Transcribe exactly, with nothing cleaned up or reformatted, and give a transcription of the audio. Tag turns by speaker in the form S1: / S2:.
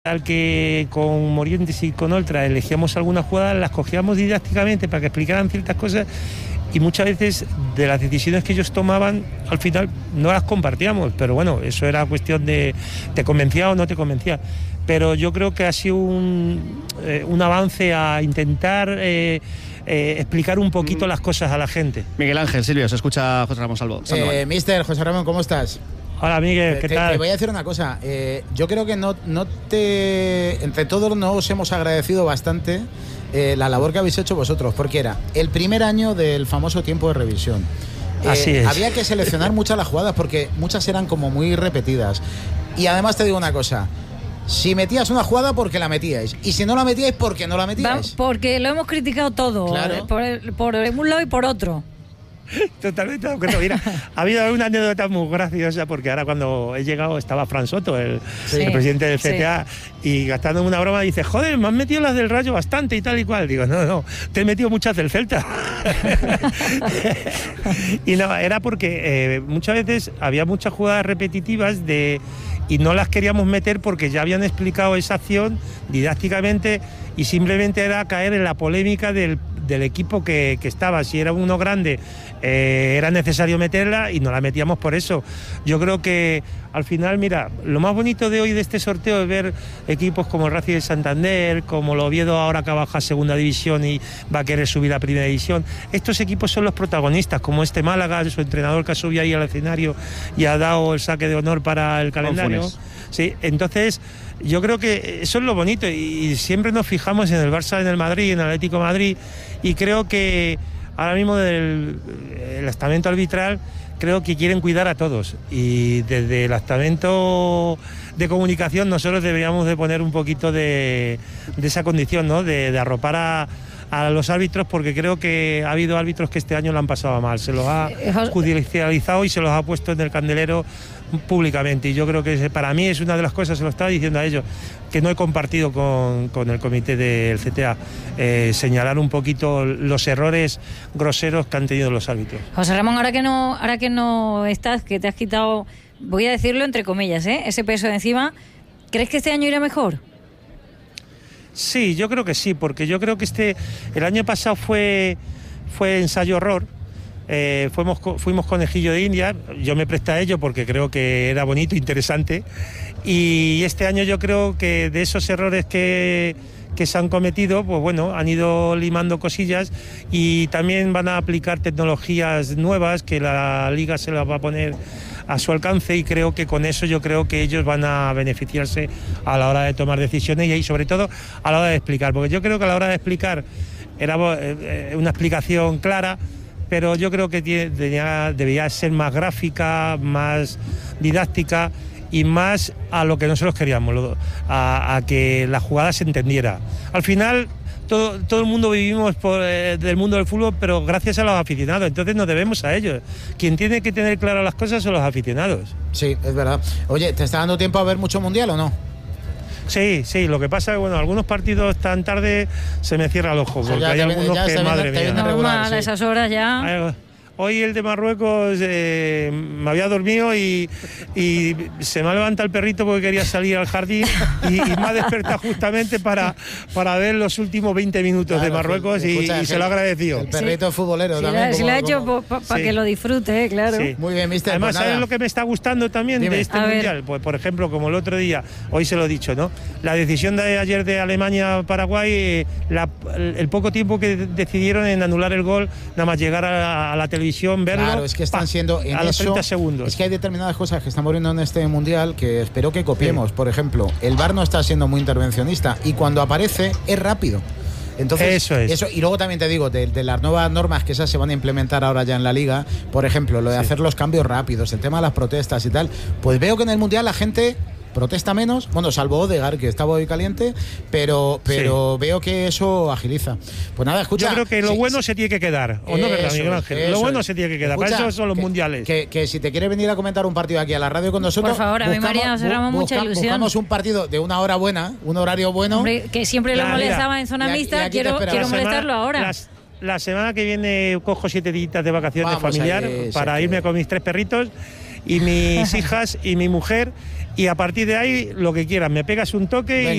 S1: Al que con Morientes y con Oltra elegíamos algunas jugadas, las cogíamos didácticamente para que explicaran ciertas cosas y muchas veces de las decisiones que ellos tomaban al final no las compartíamos, pero bueno, eso era cuestión de te convencía o no te convencía. Pero yo creo que ha sido un, eh, un avance a intentar eh, eh, explicar un poquito las cosas a la gente.
S2: Miguel Ángel, Silvio, se escucha José Ramón Salvo.
S3: Eh, Mister José Ramón, ¿cómo estás?
S1: Hola Miguel, ¿qué
S3: te,
S1: tal?
S3: Te voy a decir una cosa, eh, yo creo que no, no te, entre todos nos hemos agradecido bastante eh, la labor que habéis hecho vosotros, porque era el primer año del famoso tiempo de revisión. Eh,
S1: Así es.
S3: Había que seleccionar muchas las jugadas porque muchas eran como muy repetidas. Y además te digo una cosa, si metías una jugada porque la metíais, y si no la metíais porque no la metíais.
S4: Va, porque lo hemos criticado todo,
S3: claro.
S4: por, por un lado y por otro.
S1: Totalmente de acuerdo. Mira, ha habido una anécdota muy graciosa porque ahora cuando he llegado estaba Fran Soto, el,
S4: sí,
S1: el presidente del C T A,
S4: sí.
S1: y gastando una broma dice, joder, me han metido las del Rayo bastante y tal y cual. Digo, no, no, te he metido muchas del Celta. Y no, era porque eh, muchas veces había muchas jugadas repetitivas de y no las queríamos meter porque ya habían explicado esa acción didácticamente y simplemente era caer en la polémica del del equipo que, que estaba. Si era uno grande eh, era necesario meterla y no la metíamos por eso. Yo creo que al final, mira, lo más bonito de hoy de este sorteo es ver equipos como el Racing de Santander, como el Oviedo ahora que baja a segunda división y va a querer subir a primera división. Estos equipos son los protagonistas, como este Málaga, su entrenador que ha subido ahí al escenario y ha dado el saque de honor para el calendario. Sí, entonces yo creo que eso es lo bonito y siempre nos fijamos en el Barça, en el Madrid, en el Atlético de Madrid y creo que ahora mismo del el estamento arbitral creo que quieren cuidar a todos y desde el estamento de comunicación nosotros deberíamos de poner un poquito de, de esa condición, ¿no? de, de arropar a a los árbitros porque creo que ha habido árbitros que este año lo han pasado mal, se los ha judicializado y se los ha puesto en el candelero públicamente y yo creo que para mí es una de las cosas, se lo estaba diciendo a ellos, que no he compartido con, con el comité del C T A, eh, señalar un poquito los errores groseros que han tenido los árbitros.
S4: José Ramón, ahora que no, ahora que no estás, que te has quitado, voy a decirlo entre comillas, ¿eh? ese peso de encima, ¿crees que este año irá mejor?
S1: Sí, yo creo que sí, porque yo creo que este el año pasado fue, fue ensayo-horror. Eh, fuimos, fuimos conejillo de India, yo me presté a ello porque creo que era bonito, interesante, y este año yo creo que de esos errores que, que se han cometido, pues bueno, han ido limando cosillas y también van a aplicar tecnologías nuevas que la Liga se las va a poner a su alcance y creo que con eso yo creo que ellos van a beneficiarse a la hora de tomar decisiones y sobre todo a la hora de explicar, porque yo creo que a la hora de explicar era una explicación clara, pero yo creo que tenía, debería ser más gráfica, más didáctica y más a lo que nosotros queríamos, a, a que la jugada se entendiera. Al final todo, todo el mundo vivimos por, eh, del mundo del fútbol, pero gracias a los aficionados, entonces nos debemos a ellos. Quien tiene que tener claras las cosas son los aficionados.
S3: Sí, es verdad. Oye, ¿te está dando tiempo a ver mucho mundial o no?
S1: Sí, sí, lo que pasa es que bueno, algunos partidos tan tarde se me cierra el ojo, porque o sea, hay algunos que, viene, madre mía.
S4: Normal, sí. A esas horas ya.
S1: Ay, hoy el de Marruecos eh, me había dormido y, y se me ha levantado el perrito porque quería salir al jardín y, y me ha despertado justamente para, para ver los últimos veinte minutos claro, de Marruecos y, escucha, y se lo ha agradecido.
S3: El perrito sí. futbolero
S4: sí,
S3: también.
S4: Si
S3: como,
S4: lo ha hecho para pa, pa
S1: sí.
S4: que lo disfrute, claro. Sí.
S3: Muy bien, mister.
S1: Además,
S3: pues
S1: ¿sabes lo que me está gustando también Dime. de este
S4: a
S1: mundial?
S4: Ver.
S1: Pues por ejemplo, como el otro día, hoy se lo he dicho, ¿no? La decisión de ayer de Alemania-Paraguay, eh, la, el poco tiempo que decidieron en anular el gol, nada más llegar a, a la televisión, verlo.
S3: Claro, es que están siendo en
S1: a los
S3: eso,
S1: treinta segundos.
S3: Es que hay determinadas cosas que estamos viendo en este mundial que espero que copiemos. Sí. Por ejemplo, el V A R no está siendo muy intervencionista y cuando aparece es rápido. Entonces,
S1: eso es.
S3: Eso, y luego también te digo, de, de las nuevas normas que esas se van a implementar ahora ya en la Liga, por ejemplo, lo de sí. hacer los cambios rápidos, el tema de las protestas y tal, pues veo que en el mundial la gente protesta menos, bueno, salvo Odegaard, que estaba hoy caliente, pero pero sí. veo que eso agiliza. Pues nada, escucha.
S1: Yo creo que lo sí, bueno se tiene que quedar, ¿o no, verdad, Miguel Ángel? Lo bueno es. se tiene que quedar, escucha, para eso son los
S3: que,
S1: mundiales.
S3: Que, que si te quieres venir a comentar un partido aquí a la radio con nosotros,
S4: por favor, a mí María nos cerramos mucha ilusión.
S3: Buscamos un partido de una hora buena, un horario bueno.
S4: Hombre, que siempre lo molestaba en zona mixta, quiero, quiero molestarlo ahora.
S1: Las, la semana que viene cojo siete días de vacaciones
S3: Vamos
S1: familiar
S3: ahí,
S1: para irme con mis tres perritos y mis hijas y mi mujer y a partir de ahí lo que quieras, me pegas un toque
S3: Venga.